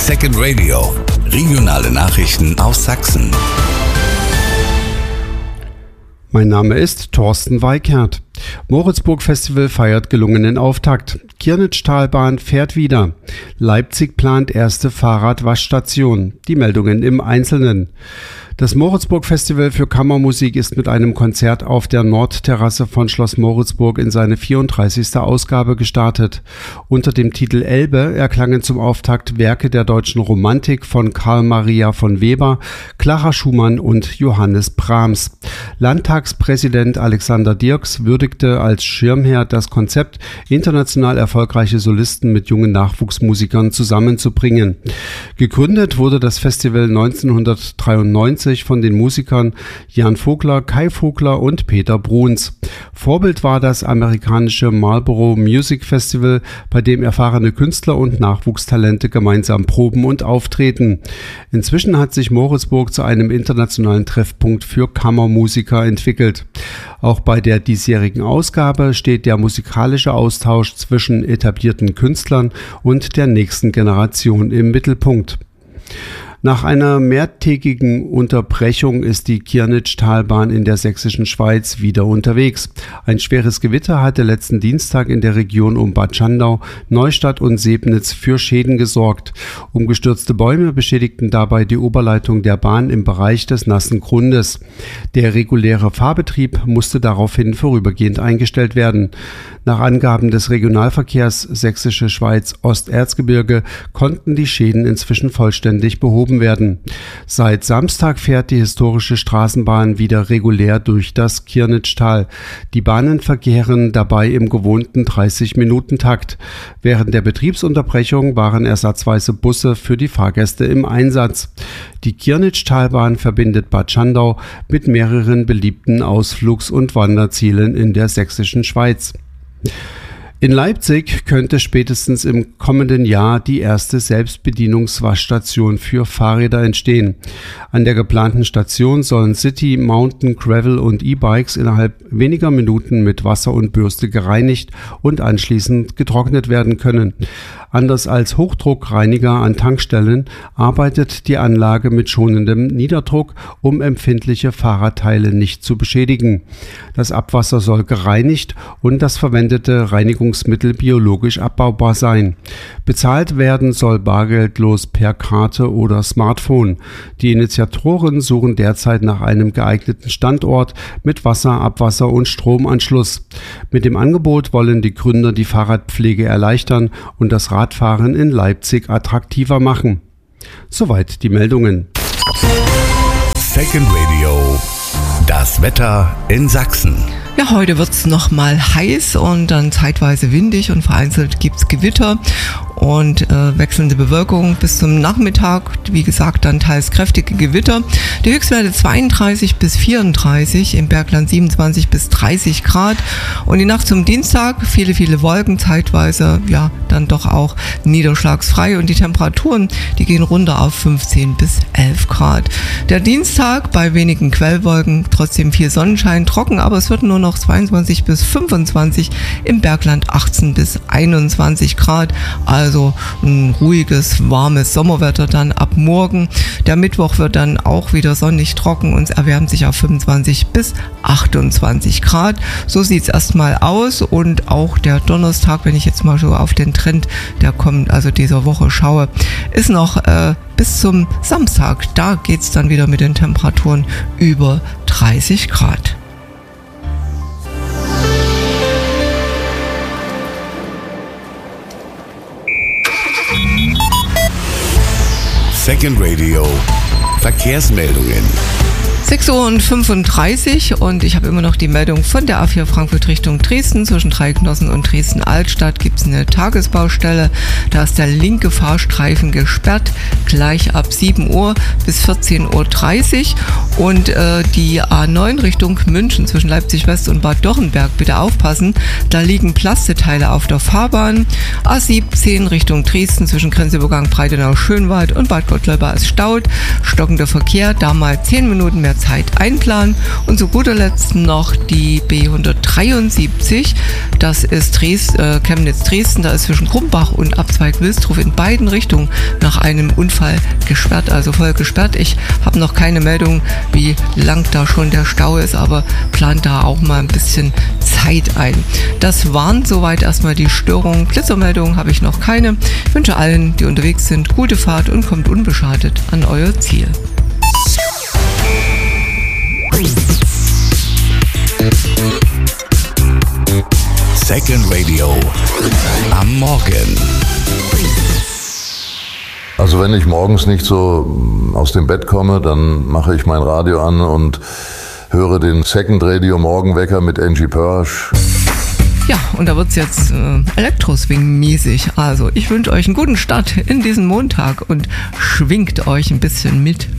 Second Radio. Regionale Nachrichten aus Sachsen. Mein Name ist Thorsten Weikert. Moritzburg Festival feiert gelungenen Auftakt. Kirnitschtalbahn fährt wieder. Leipzig plant erste Fahrradwaschstation. Die Meldungen im Einzelnen. Das Moritzburg Festival für Kammermusik ist mit einem Konzert auf der Nordterrasse von Schloss Moritzburg in seine 34. Ausgabe gestartet. Unter dem Titel Elbe erklangen zum Auftakt Werke der deutschen Romantik von Karl Maria von Weber, Clara Schumann und Johannes Brahms. Landtagspräsident Alexander Dirks würdigte als Schirmherr das Konzept, international erfolgreiche Solisten mit jungen Nachwuchsmusikern zusammenzubringen. Gegründet wurde das Festival 1993 von den Musikern Jan Vogler, Kai Vogler und Peter Bruns. Vorbild war das amerikanische Marlboro Music Festival, bei dem erfahrene Künstler und Nachwuchstalente gemeinsam proben und auftreten. Inzwischen hat sich Moritzburg zu einem internationalen Treffpunkt für Kammermusiker entwickelt. Auch bei der diesjährigen Ausgabe steht der musikalische Austausch zwischen etablierten Künstlern und der nächsten Generation im Mittelpunkt. Nach einer mehrtägigen Unterbrechung ist die Kirnitschtalbahn in der sächsischen Schweiz wieder unterwegs. Ein schweres Gewitter hatte letzten Dienstag in der Region um Bad Schandau, Neustadt und Sebnitz für Schäden gesorgt. Umgestürzte Bäume beschädigten dabei die Oberleitung der Bahn im Bereich des nassen Grundes. Der reguläre Fahrbetrieb musste daraufhin vorübergehend eingestellt werden. Nach Angaben des Regionalverkehrs Sächsische Schweiz Osterzgebirge konnten die Schäden inzwischen vollständig behoben werden. Seit Samstag fährt die historische Straßenbahn wieder regulär durch das Kirnitschtal. Die Bahnen verkehren dabei im gewohnten 30-Minuten-Takt. Während der Betriebsunterbrechung waren ersatzweise Busse für die Fahrgäste im Einsatz. Die Kirnitschtalbahn verbindet Bad Schandau mit mehreren beliebten Ausflugs- und Wanderzielen in der sächsischen Schweiz. In Leipzig könnte spätestens im kommenden Jahr die erste Selbstbedienungswaschstation für Fahrräder entstehen. An der geplanten Station sollen City, Mountain, Gravel und E-Bikes innerhalb weniger Minuten mit Wasser und Bürste gereinigt und anschließend getrocknet werden können. Anders als Hochdruckreiniger an Tankstellen arbeitet die Anlage mit schonendem Niederdruck, um empfindliche Fahrradteile nicht zu beschädigen. Das Abwasser soll gereinigt und das verwendete Reinigungsmittel biologisch abbaubar sein. Bezahlt werden soll bargeldlos per Karte oder Smartphone. Die Initiatoren suchen derzeit nach einem geeigneten Standort mit Wasser, Abwasser und Stromanschluss. Mit dem Angebot wollen die Gründer die Fahrradpflege erleichtern und das Radfahren in Leipzig attraktiver machen. Soweit die Meldungen. Second Radio. Das Wetter in Sachsen. Ja, heute wird's noch mal heiß und dann zeitweise windig und vereinzelt gibt's Gewitter und wechselnde Bewölkung bis zum Nachmittag. Wie gesagt, dann teils kräftige Gewitter. Die Höchstwerte 32 bis 34, im Bergland 27 bis 30 Grad. Und die Nacht zum Dienstag, viele Wolken, zeitweise ja dann doch auch niederschlagsfrei. Und die Temperaturen, die gehen runter auf 15 bis 11 Grad. Der Dienstag bei wenigen Quellwolken, trotzdem viel Sonnenschein, trocken, aber es wird nur noch 22 bis 25, im Bergland 18 bis 21 Grad. Also ein ruhiges, warmes Sommerwetter dann ab morgen. Der Mittwoch wird dann auch wieder sonnig trocken und es erwärmt sich auf 25 bis 28 Grad. So sieht es erstmal aus und auch der Donnerstag, wenn ich jetzt mal so auf den Trend, der kommt, also dieser Woche schaue, ist noch bis zum Samstag. Da geht es dann wieder mit den Temperaturen über 30 Grad. Second Radio. Verkehrsmeldungen. 6:35 Uhr und ich habe immer noch die Meldung von der A4 Frankfurt Richtung Dresden. Zwischen Dreiknossen und Dresden-Altstadt gibt es eine Tagesbaustelle. Da ist der linke Fahrstreifen gesperrt, gleich ab 7 Uhr bis 14:30 Uhr. Und die A9 Richtung München zwischen Leipzig West und Bad Dürrenberg, bitte aufpassen, da liegen Plasteteile auf der Fahrbahn. A17 Richtung Dresden zwischen Grenzeübergang Breitenau-Schönwald und Bad Gottleuba ist staut. Stockender Verkehr, da mal 10 Minuten mehr der Zeit einplanen. Und zu guter Letzt noch die B173, das ist Chemnitz-Dresden, da ist zwischen Krumbach und Abzweig Wilsdruf in beiden Richtungen nach einem Unfall gesperrt, also voll gesperrt. Ich habe noch keine Meldung, wie lang da schon der Stau ist, aber plant da auch mal ein bisschen Zeit ein. Das waren soweit erstmal die Störungen. Blitzermeldungen habe ich noch keine. Ich wünsche allen, die unterwegs sind, gute Fahrt und kommt unbeschadet an euer Ziel. Second Radio am Morgen. Also wenn ich morgens nicht so aus dem Bett komme, dann mache ich mein Radio an und höre den Second Radio Morgenwecker mit Angie Pörsch. Ja, und da wird's jetzt Elektroswing-mäßig. Also ich wünsche euch einen guten Start in diesen Montag und schwingt euch ein bisschen mit.